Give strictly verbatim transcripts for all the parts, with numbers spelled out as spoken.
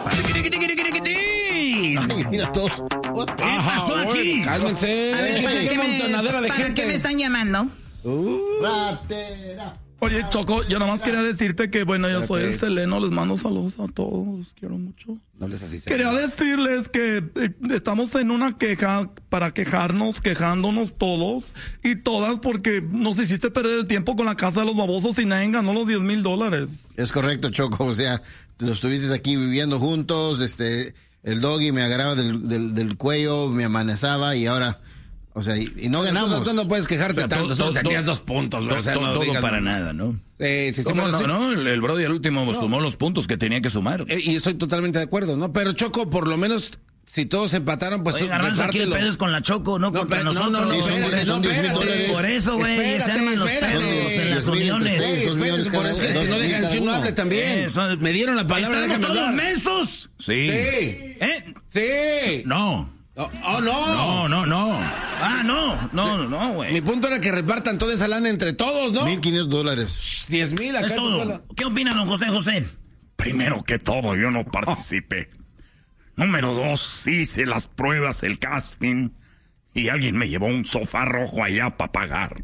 Ay, mira todos. ¿Qué pasó aquí? Cálmense. A ver, ¿para, qué me, ¿para qué me están llamando? Uh. Ratera. Oye, Choco, yo nomás quería decirte que, bueno, yo soy el Seleno, les mando saludos a todos, los quiero mucho. No les así. Quería decirles que eh, estamos en una queja para quejarnos, quejándonos todos y todas porque nos hiciste perder el tiempo con la casa de los babosos y nadie ganó los diez mil dólares. Es correcto, Choco, o sea, los estuviste aquí viviendo juntos, este, el doggy me agarraba del, del, del cuello, me amenazaba y ahora... O sea, y, y no ganamos. Tú no, no puedes quejarte, o sea, tanto, solo tenías dos puntos. Todo, o sea, no todo digas, para no. nada, ¿no? Eh, sí, sí, ¿Cómo bueno, no, sí. no? El, el Brody al último no. sumó los puntos que tenía que sumar. Eh, y estoy totalmente de acuerdo, ¿no? Pero Choco, por lo menos, si todos empataron, pues... Oye, Garbanzo, aquí el pedo es con la Choco, no, no contra no, nosotros. No, no, no, sí, espérate, son diez mil dólares. Por eso, güey, se arman los pedos en las uniones. Sí, espérate, por eso que no dejan que uno hable también. Eh, son, Me dieron la palabra, ¿estamos déjame todos hablar. mensos? Sí. Sí. ¿Eh? Sí. No. Oh, oh, no. No, no, no. Ah, no, no, no, güey. Mi punto era que repartan toda esa lana entre todos, ¿no? Mil quinientos dólares. Diez mil acá. Es todo. ¿Qué opina don José José? Primero que todo, yo no participé. Número dos, sí hice las pruebas, el casting, y alguien me llevó un sofá rojo allá para pagar.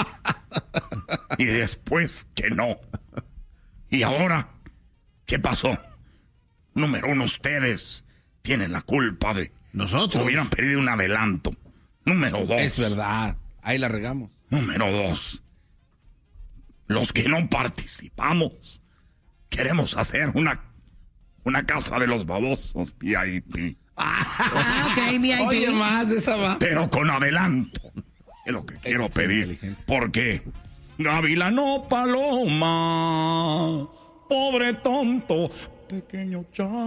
Y después que no. Y ahora, ¿qué pasó? Número uno, ustedes tienen la culpa de... Nosotros. Hubieran pedido un adelanto. Número dos. Es verdad. Ahí la regamos. Número dos. Los que no participamos queremos hacer una, una casa de los babosos V I P. Ah, ok, V I P. Oye, más de esa va. Pero con adelanto. Es lo que quiero sí pedir. Porque Gavilano Paloma, pobre tonto, pequeño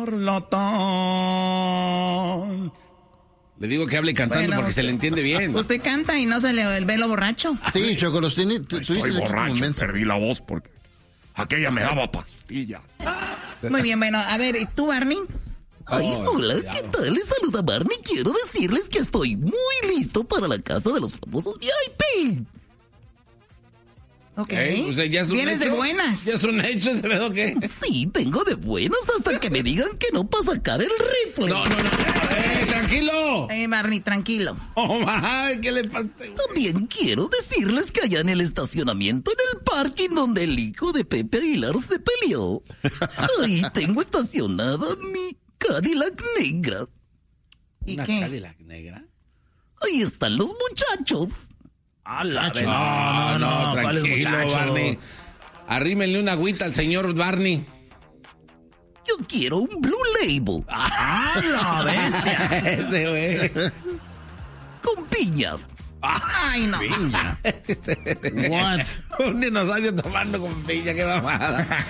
charlatán. Le digo que hable cantando Bueno, porque usted- se le entiende bien. Usted canta y no se le ve lo borracho. Sí, Choco, los tiene... tú- Estoy tuviste aquí como borracho, menso. perdí la voz porque aquella me daba pastillas. Muy bien, bueno, a ver, ¿y tú, Barney? Ay, Oh, hola, cuidado. ¿qué tal? Les saluda Barney. Quiero decirles que estoy muy listo para la casa de los famosos V I P. Ok. ¿Eh? O sea, ya es un Vienes de hecho. buenas. Ya es un hecho ese pedo, ¿qué? Sí, vengo de buenas hasta que me digan que no para sacar el rifle. No, no, no. Eh, tranquilo. Eh, Barney, tranquilo. Oh, my, ¿qué le pasa? También quiero decirles que allá en el estacionamiento, en el parking donde el hijo de Pepe Aguilar se peleó, ahí tengo estacionada mi Cadillac negra. ¿Y ¿Una qué? Cadillac negra? Ahí están los muchachos. A la No, no, no, ¿cuáles tranquilo, muchachos? Barney. Arrímenle una agüita al señor Barney. Yo quiero un Blue Label. ¡Ah, la bestia! Ese güey. Con piña. Ay, no. Piña. What? Un dinosaurio tomando con piña, qué mamada.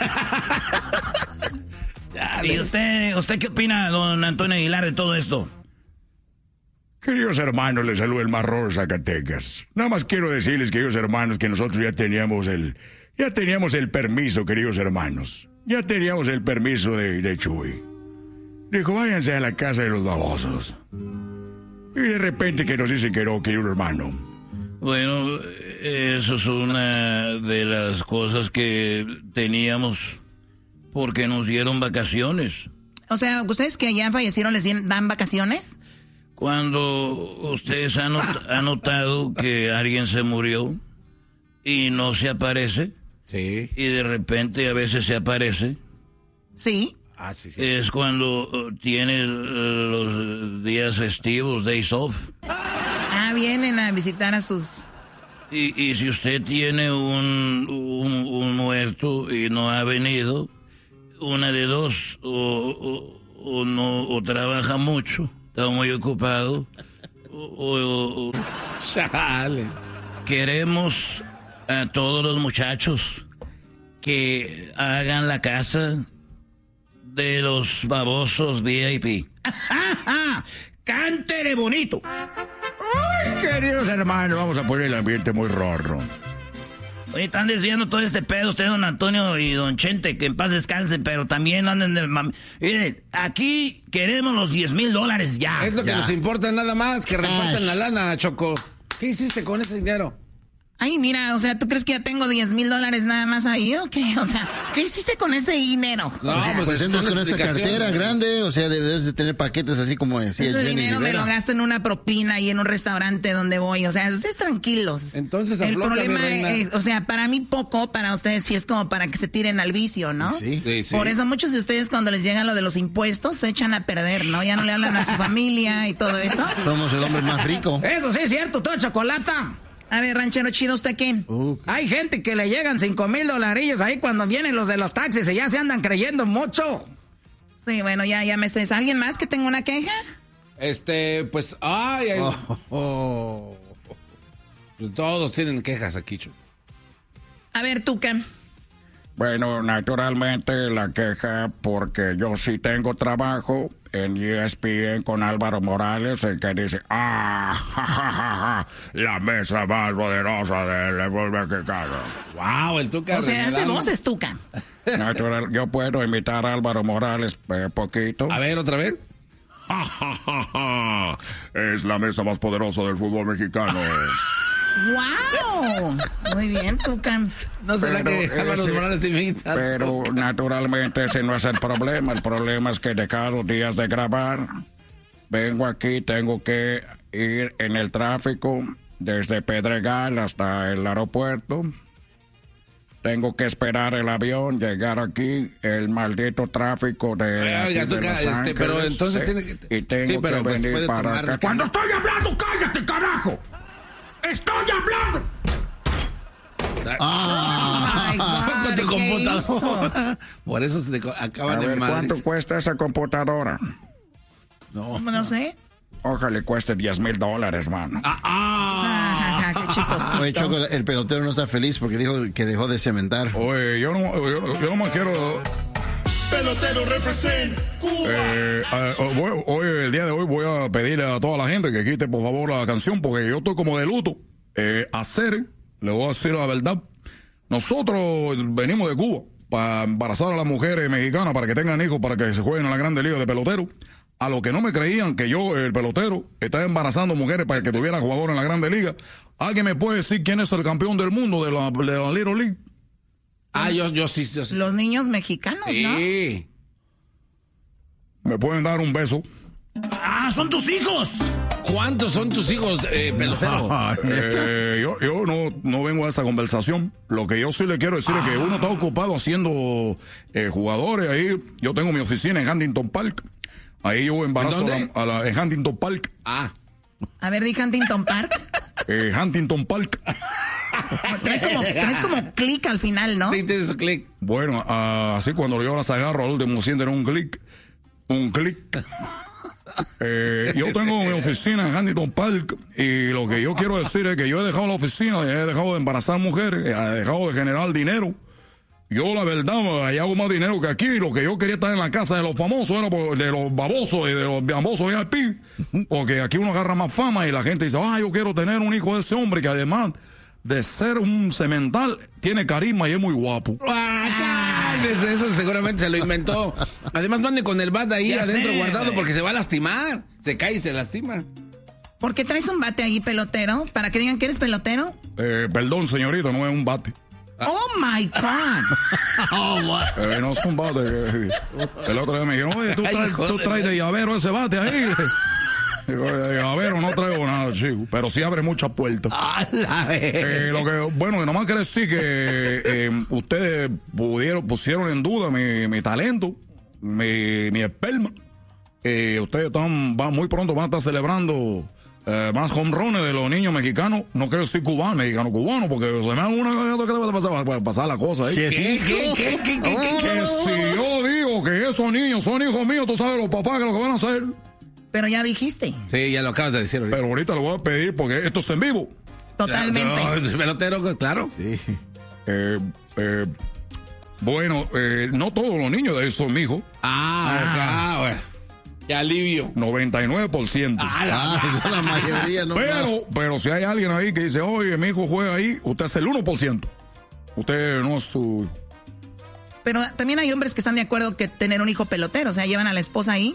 ¿Y usted, usted qué opina, don Antonio Aguilar, de todo esto? Queridos hermanos, les saluda el Marrón Zacatecas. Nada más quiero decirles, queridos hermanos, que nosotros ya teníamos el, ya teníamos el permiso, queridos hermanos. Ya teníamos el permiso de, de Chuy. Dijo, váyanse a la casa de los babosos. Y de repente que nos dicen que no, querido hermano. Bueno, eso es una de las cosas que teníamos porque nos dieron vacaciones. O sea, ¿ustedes que ya fallecieron les dan vacaciones? Cuando ustedes han, not- han notado que alguien se murió y no se aparece, Sí. y de repente a veces se aparece, Sí. Ah, sí, sí. es cuando uh, tiene uh, los días festivos, days off. Ah, vienen a visitar a sus... Y, y si usted tiene un, un, un muerto y no ha venido, una de dos, o, o, o no, o trabaja mucho, está muy ocupado, o, o- o- Chale. queremos a todos los muchachos que hagan la casa de los babosos V I P. ¡Cántele bonito! Ay, queridos hermanos, vamos a poner el ambiente muy rorro. Oye, están desviando todo este pedo usted, don Antonio y don Chente, que en paz descansen, pero también anden de... mam- Miren, aquí queremos los diez mil dólares ya. Es lo que Ya. nos importa nada más, que repartan Ay. la lana, Choco. ¿Qué hiciste con ese dinero? Ay, mira, o sea, ¿tú crees que ya tengo diez mil dólares nada más ahí o qué? O sea, ¿qué hiciste con ese dinero? No, o sea, pues, pues entras con esa cartera grande, o sea, debes de tener paquetes así como decía ese Jenny dinero Rivera. Me lo gasto en una propina y en un restaurante donde voy, o sea, ustedes tranquilos. Entonces, el problema reina. es, o sea, para mí poco, para ustedes sí es como para que se tiren al vicio, ¿no? Sí, sí, sí. Por eso muchos de ustedes cuando les llega lo de los impuestos se echan a perder, ¿no? Ya no le hablan a su familia y todo eso. Somos el hombre más rico. Eso sí es cierto, todo chocolata. A ver, ranchero chido, ¿usted qué? Uh, Hay gente que le llegan cinco mil dolarillos ahí cuando vienen los de los taxis y ya se andan creyendo mucho. Sí, bueno, ya, ya me sé. ¿Alguien más que tenga una queja? Este, pues, ay, ay. oh, oh. Pues todos tienen quejas aquí, Choco. A ver, Tuca. Bueno, naturalmente la queja porque yo sí tengo trabajo en E S P N con Álvaro Morales, el que dice, ah, ja, ja, ja, ja, la mesa más poderosa del fútbol mexicano. Wow, el Tuca. O sea, hace Renegado. voces, Tuca. Natural, yo puedo imitar a Álvaro Morales eh, poquito. A ver, otra vez. Ja, ja, ja, ja. Es la mesa más poderosa del fútbol mexicano. ¡Wow! Muy bien, Tuca. No será Pero que Álvaro ese- Morales imita. Pero naturalmente ese no es el problema. El problema es que de cada dos días de grabar, vengo aquí, tengo que ir en el tráfico desde Pedregal hasta el aeropuerto. Tengo que esperar el avión, llegar aquí, el maldito tráfico de, Oiga, aquí de Tuca, Los este, Ángeles, pero entonces ¿sí? tiene que- Y tengo sí, pero que pues venir puede para tomar acá. de- ¡Cuando estoy hablando, cállate, carajo! ¡Estoy hablando! Ay, Con tu ¿qué computadora. Por eso se te co- A acaban de ver, madres. ¿cuánto cuesta esa computadora? No. No sé. Ojalá cueste diez mil dólares, mano. Ah, ah. Ah, qué chistosito. Oye, Choco, el pelotero no está feliz porque dijo que dejó de cementar. Oye, yo no, yo, yo no me quiero... Pelotero represent Cuba. Eh, eh, voy- hoy, el día de hoy voy a pedirle a toda la gente que quite por favor la canción porque yo estoy como de luto. Eh, hacer, le voy a decir la verdad, nosotros venimos de Cuba para embarazar a las mujeres mexicanas para que tengan hijos, para que se jueguen en la Grande Liga de pelotero. A los que no me creían que yo, el pelotero, estaba embarazando mujeres para que tuviera jugador en la Grande Liga. ¿Alguien me puede decir quién es el campeón del mundo de la, de la Little League? Ah, yo, yo sí, yo sí. Los niños mexicanos, ¿no? Sí. ¿Me pueden dar un beso? ¡Ah, son tus hijos! ¿Cuántos son tus hijos, eh, pelotero? Eh, yo yo no, no vengo a esa conversación. Lo que yo sí le quiero decir es que uno está ocupado haciendo eh, jugadores. Ahí yo tengo mi oficina en Huntington Park. Ahí yo embarazo ¿En a dónde? la, a la- en Huntington Park. Ah. A ver, di Huntington Park. Eh, Huntington Park. Trae como, traes como clic al final, ¿no? Sí, tiene su clic. Bueno, ah, así cuando yo las agarro, al último sienten un clic. Un clic. Eh, yo tengo mi oficina en Huntington Park y lo que yo quiero decir es que yo he dejado la oficina, he dejado de embarazar mujeres, he dejado de generar dinero. Yo la verdad, ahí hago más dinero que aquí. Lo que yo quería estar en la casa de los famosos era por- de los babosos y de los babosos V I P. Porque aquí uno agarra más fama y la gente dice, ah, yo quiero tener un hijo de ese hombre que además de ser un cemental, tiene carisma y es muy guapo. Ah, cállese, eso seguramente se lo inventó. Además, no ande con el bat ahí Ya adentro sé, guardado güey. porque se va a lastimar. Se cae y se lastima. ¿Por qué traes un bate ahí, pelotero? ¿Para que digan que eres pelotero? Eh, perdón, señorita, no es un bate. Oh my God. Eh, no es un bate. eh, El otro día me dijeron, oye, tú Ay, traes, hijo tú de- traes de llavero ese bate ahí. Digo, de llavero no traigo nada, chico. Pero sí abre muchas puertas. A la vez. Eh, lo que, bueno, que nomás quiere decir que eh, ustedes pudieron, pusieron en duda mi, mi talento, mi, mi esperma. Eh, ustedes están, van, muy pronto van a estar celebrando eh, más home runs de los niños mexicanos. No quiero decir cubanos, mexicanos cubanos, porque se me da una que va a pasar, va a pasar la cosa ahí. ¿Qué, qué, qué, qué, qué, qué, Que qué? si yo digo que esos niños son hijos míos, tú sabes los papás que lo que van a hacer. Pero ya dijiste. Sí, ya lo acabas de decir ahorita. Pero ahorita lo voy a pedir porque esto es en vivo. Totalmente. No, pelotero, claro. Sí. Eh, eh, bueno, eh, no todos los niños de esos son mis hijos. Ah, ok, bueno. Qué alivio. noventa y nueve por ciento. Ah, esa es la mayoría, ¿no? Pero, pero si hay alguien ahí que dice, oye, mi hijo juega ahí, usted es el uno por ciento. Usted no es su... Pero también hay hombres que están de acuerdo que tener un hijo pelotero. O sea, llevan a la esposa ahí.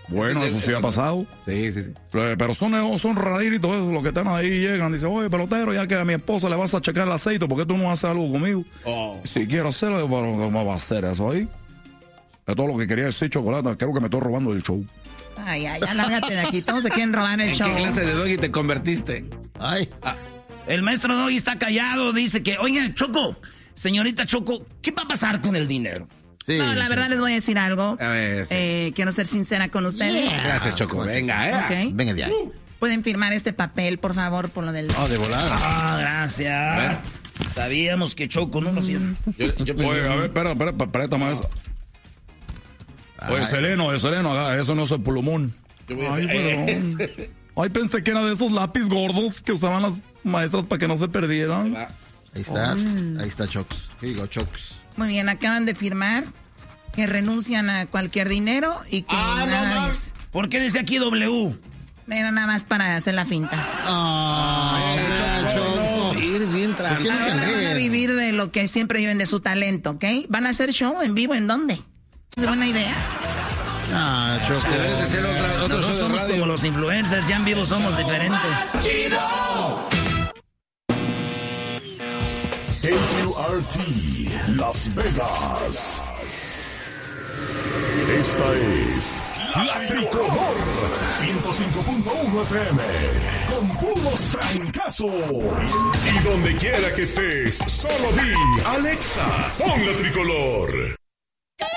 Bueno, eso sí ha pasado. Sí, sí, sí. Pero son, son raritos esos, los que están ahí llegan. Dicen, oye, pelotero, ya que a mi esposa le vas a checar el aceite, ¿por qué tú no haces algo conmigo? Oh. Si quiero hacerlo, pero ¿cómo va a hacer eso ahí? Es todo lo que quería decir, Chocolata. Creo que me estoy robando el show. Ay, ay, ya lárgate de aquí. Todos se quieren robar el ¿En show. qué clase de doggy te convertiste? Ay. Ah. El maestro Doggy está callado, dice que, oiga, Choco, señorita Choco, ¿qué va a pasar con el dinero? Sí, No, la verdad les voy a decir algo. A ver, sí. Eh, quiero ser sincera con ustedes. Gracias, Choco. Venga, eh. Ok. Venga de ahí. Pueden firmar este papel, por favor, por lo del... Oh, de volada. Ah, gracias. Sabíamos que Choco no lo hacía. Yo, yo, Oye, a ver, espera, espera, préstame eso. Oye, Ay. Sereno, oye, Sereno, haga- eso no es el plumón. yo voy a- Ay, perdón. Ay, pensé que era de esos lápiz gordos que usaban las maestras para que no se perdieran. Ahí está. Ahí está Chocs. ¿Qué digo, Chocs? Muy bien, acaban de firmar que renuncian a cualquier dinero y que Ah, no, nada no. es- ¿Por qué dice aquí W? era nada más para hacer la finta. Ay, No, eres bien trans. ¿Por qué? Ahora van a vivir de lo que siempre viven de su talento, ¿ok? ¿Van a hacer show en vivo en dónde? ¿Es buena idea? Ah, Choco. Debes de ser otra, otro Nosotros show de somos radio. como los influencers, ya en vivo somos diferentes. K Q R T, Las Vegas. Esta es La Tricolor, ciento cinco punto uno F M, con puros francazos. Y donde quiera que estés, solo di, Alexa, pon La Tricolor.